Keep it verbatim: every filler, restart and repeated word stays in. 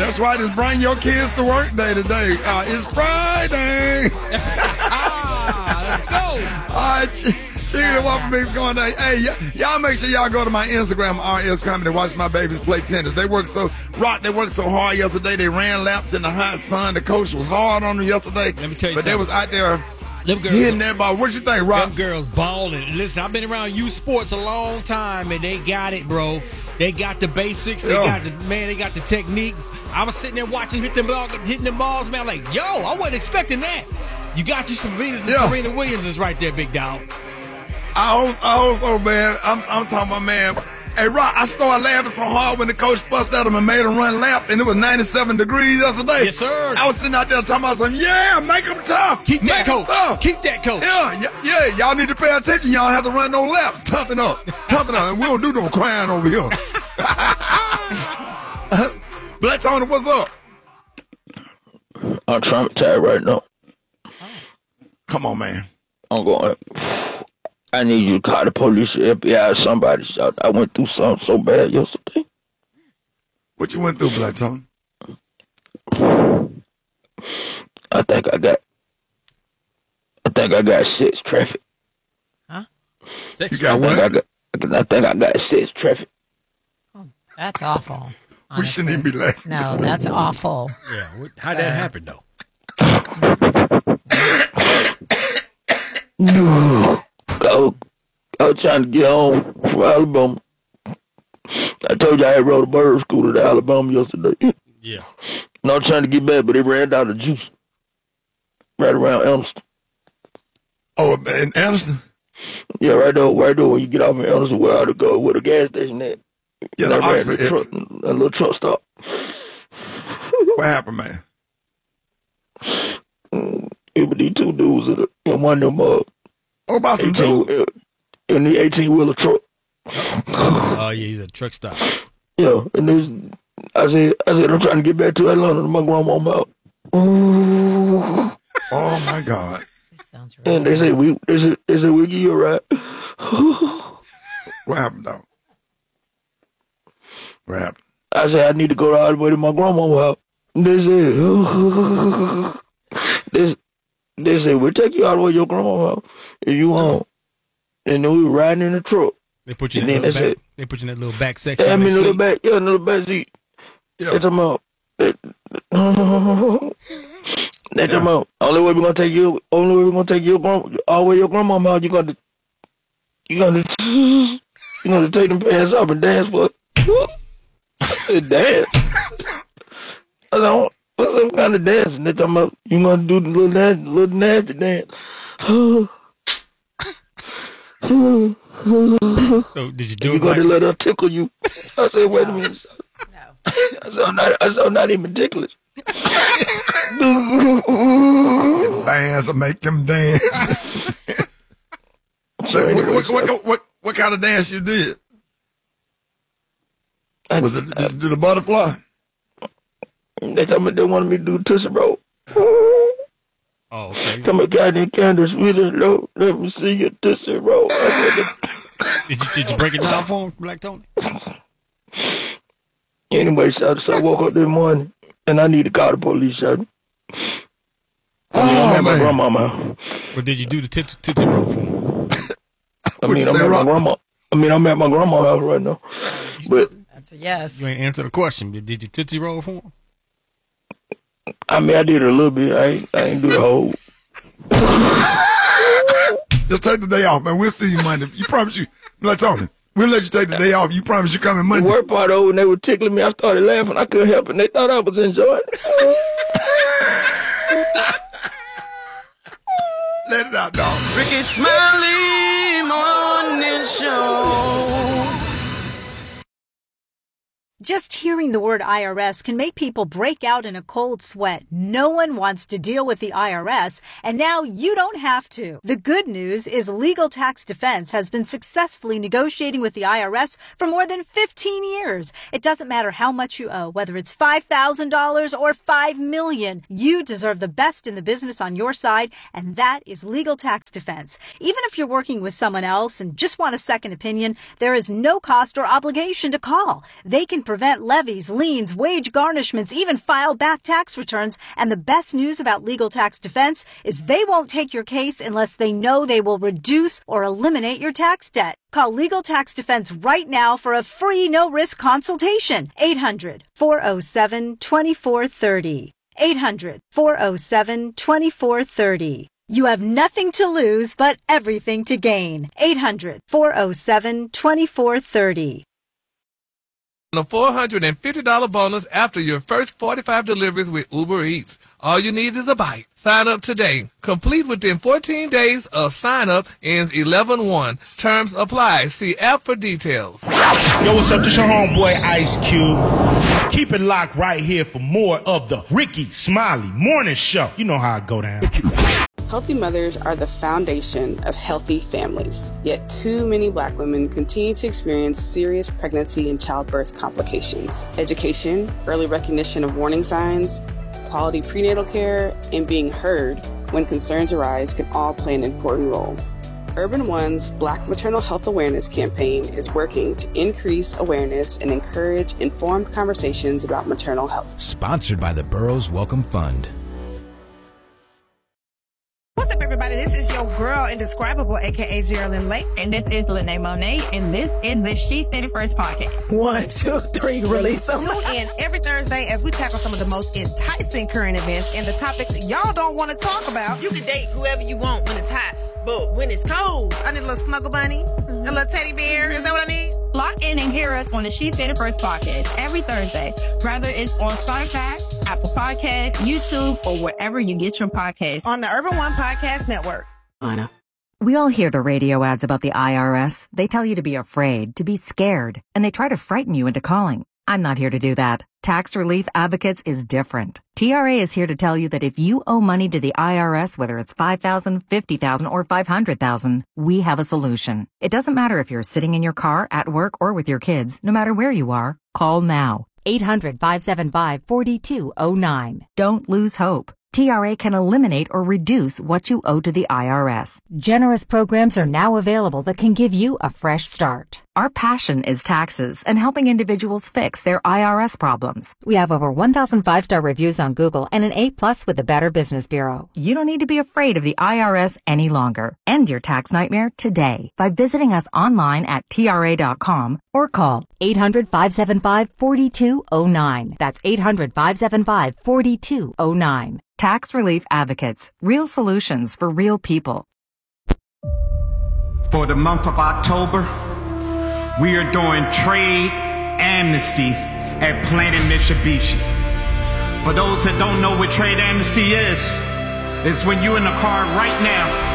That's right. It's bring your kids to work day today. Uh, it's Friday. Let's go. All right. Chicken Waffle Mix going day. Hey, y- y'all make sure y'all go to my Instagram, R S Comedy, to watch my babies play tennis. They worked so, Rock, they worked so hard yesterday. They ran laps in the hot sun. The coach was hard on them yesterday. Let me tell you but something. they was out there Them girls, hitting that ball. What you think, Rock? them girls balling. Listen, I've been around youth sports a long time, and they got it, bro. They got the basics. They Yeah. got the man. They got the technique. I was sitting there watching hit them ball, hitting them balls, man. I'm like, yo, I wasn't expecting that. You got you some Venus and Yeah. Serena Williams is right there, big dog. I hope, I hope so, man. I'm, I'm talking about, man. Hey, Rock, I started laughing so hard when the coach fussed at him and made him run laps, and it was ninety-seven degrees yesterday. Yes, sir. I was sitting out there talking about something. Yeah, make them tough. Keep that Make 'em coach. tough. Keep that coach. Yeah, yeah, yeah. Y'all need to pay attention. Y'all have to run no laps. Toughen up. Toughen up. And we don't do no crying over here. Black Tony, what's up? I'm traumatized right now. Come on, man. I'm going. I need you to call the police, F B I, or somebody. Shot. I went through something so bad yesterday. What you went through, Black Tony? I think I got. I think I got six traffic. Huh? Six. You got I think I what? got. I think I got six traffic. That's awful. We shouldn't even be laughing. No, that's awful. Yeah. What, how'd that happen though? I was, I was trying to get home from Alabama. I told you I had rode a bird scooter to Alabama yesterday. Yeah. And I was trying to get back, but it ran out of juice right around Elmston. Oh, in Anderson? Yeah, right there, right there when you get off in Elmston, where I ought to go, where the gas station at. Yeah, And the I ran Oxford the truck, exit. a little truck stop. What happened, man? Mm, It was these two dudes in, a, in one of them uh, Oh, about some eighteen, dudes. uh, in the eighteen wheeler truck. Oh yeah, he's at a truck stop. Yeah, and there's, I said, I said, I'm trying to get back to Atlanta to my grandma's house. Ooh. Oh, my God. This sounds really And they said, we, they said, they said, we'll give you a ride. What happened, though? What happened? I said, I need to go all the way to my grandma's house. And they said, they, they said, we'll take you all the way to your grandma's house if you home. And then we were riding in the truck. They put you in And that then little they back. said- They put you in that little back section. Yeah, I and mean, they in the sleep. back, yeah, in the back seat. They Yeah. talking about, they, they talking about, only way we're gonna take you, only way we're gonna take your grandma, all the way to your grandma's house, you gotta, you gotta, you gotta take them pants off and dance for it. I said, dance? I said, what some kind of dance? And they talking about, you gonna do the little nasty, little nasty dance. So did you do You it? gonna Like, let her tickle you? I said, wait a minute. I said, I'm not, I said, I'm not even ticklish. Bands will make them dance. So what, anyway, what, what, what, what kind of dance you did? I- Was it did you do the butterfly? They told me they wanted me to do Tootsie Roll. oh, okay. Tell me, Goddamn Candace, really low. Let me see your Tootsie Roll. I Did you did you break it down for him, Black Tony? said, anyway, so, so I woke up this morning and I need to call the police. So. I mean, I'm Oh, at my man. grandmama. Or did you do the tootsie tootsie roll for him? I What'd mean, you I'm say, at my Rob? grandma. I mean, I'm at my grandma's house right now. But That's a yes. You ain't answer the question. Did did you tootsie roll for him? I mean, I did it a little bit. I ain't, I ain't do the whole. Just take the day off, man. We'll see you Monday. You promise you. Let's talk. We'll let you take the day off. You promise you coming The Monday. worst part, though, when they were tickling me, I started laughing. I couldn't help it. And they thought I was enjoying it. Let it out, dog. Ricky Smiley Morning Show. Just hearing the word I R S can make people break out in a cold sweat. No one wants to deal with the I R S, and now you don't have to. The good news is Legal Tax Defense has been successfully negotiating with the I R S for more than fifteen years. It doesn't matter how much you owe, whether it's five thousand dollars or five million dollars. You deserve the best in the business on your side, and that is Legal Tax Defense. Even if you're working with someone else and just want a second opinion, there is no cost or obligation to call. They can prevent levies, liens, wage garnishments, even file back tax returns. And the best news about Legal Tax Defense is they won't take your case unless they know they will reduce or eliminate your tax debt. Call Legal Tax Defense right now for a free no-risk consultation. eight hundred, four oh seven, two four three oh. eight hundred, four oh seven, two four three oh. You have nothing to lose, but everything to gain. eight hundred, four oh seven, two four three oh. A four hundred fifty dollars bonus after your first forty-five deliveries with Uber Eats. All you need is a bite. Sign up today. Complete within fourteen days of sign up ends eleven one. Terms apply. See app for details. Yo, what's up? This your homeboy Ice Cube. Keep it locked right here for more of the Ricky Smiley Morning Show. You know how I go down. Healthy mothers are the foundation of healthy families. Yet too many Black women continue to experience serious pregnancy and childbirth complications. Education, early recognition of warning signs, quality prenatal care, and being heard when concerns arise can all play an important role. Urban One's Black Maternal Health Awareness campaign is working to increase awareness and encourage informed conversations about maternal health. Sponsored by the Burroughs Welcome Fund. What's up, everybody? This is your girl, Indescribable, a k a. Geraldine Lake. And this is Lene Monet, and this is the She Said It First podcast. One, two, three, release them. Tune in every Thursday as we tackle some of the most enticing current events and the topics y'all don't want to talk about. You can date whoever you want when it's hot, but when it's cold, I need a little snuggle bunny, mm-hmm. a little teddy bear. Is that what I need? Lock in and hear us on the She Said It First podcast every Thursday, whether it's on Spotify, Apple Podcasts, YouTube, or wherever you get your podcasts. On the Urban One Podcast Network. Anna. We all hear the radio ads about the I R S. They tell you to be afraid, to be scared, and they try to frighten you into calling. I'm not here to do that. Tax Relief Advocates is different. T R A is here to tell you that if you owe money to the I R S, whether it's five thousand dollars, fifty thousand dollars, or five hundred thousand dollars, we have a solution. It doesn't matter if you're sitting in your car, at work, or with your kids. No matter where you are, call now. eight hundred, five seven five, four two zero nine. Don't lose hope. T R A can eliminate or reduce what you owe to the I R S. Generous programs are now available that can give you a fresh start. Our passion is taxes and helping individuals fix their I R S problems. We have over one thousand five-star reviews on Google and an A plus with the Better Business Bureau. You don't need to be afraid of the I R S any longer. End your tax nightmare today by visiting us online at T R A dot com or call eight hundred, five seven five, four two zero nine. That's eight hundred, five seven five, four two zero nine. Tax Relief Advocates. Real solutions for real people. For the month of October, we are doing trade amnesty at Planet Mitsubishi. For those that don't know what trade amnesty is, it's when you're in the car right now